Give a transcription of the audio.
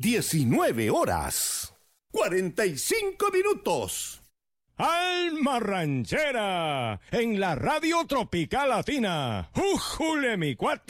19 horas, 45 minutos. Alma Ranchera, en la Radio Tropical Latina. ¡Újule, mi cuate!